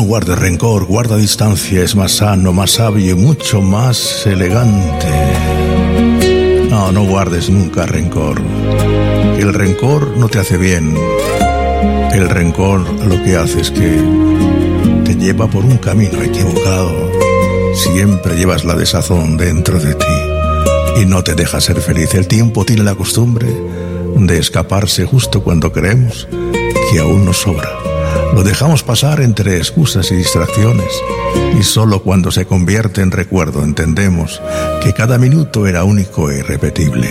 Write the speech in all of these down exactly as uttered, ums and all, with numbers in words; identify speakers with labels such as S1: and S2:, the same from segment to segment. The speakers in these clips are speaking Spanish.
S1: guardes rencor, guarda distancia, es más sano, más sabio y mucho más elegante. No, no guardes nunca rencor. El rencor no te hace bien. El rencor lo que hace es que te lleva por un camino equivocado. Siempre llevas la desazón dentro de ti y no te deja ser feliz. El tiempo tiene la costumbre de escaparse justo cuando creemos que aún nos sobra. Lo dejamos pasar entre excusas y distracciones, y solo cuando se convierte en recuerdo entendemos que cada minuto era único e irrepetible.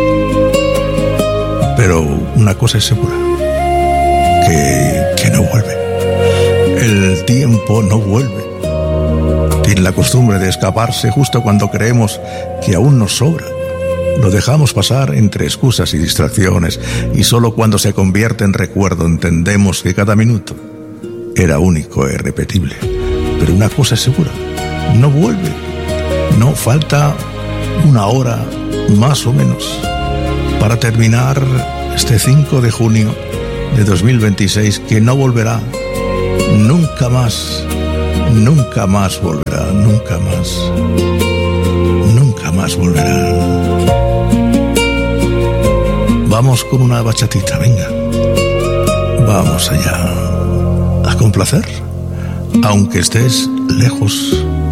S1: Pero una cosa es segura, que, que no vuelve. El tiempo no vuelve. Tiene la costumbre de escaparse justo cuando creemos que aún nos sobra. Lo dejamos pasar entre excusas y distracciones, y solo cuando se convierte en recuerdo entendemos que cada minuto era único e irrepetible. Pero una cosa es segura, no vuelve. No, falta una hora más o menos para terminar este cinco de junio de dos mil veintiséis, que no volverá nunca más, nunca más volverá, nunca más, nunca más volverá. Vamos con una bachatita, venga. Vamos allá. A complacer, aunque estés lejos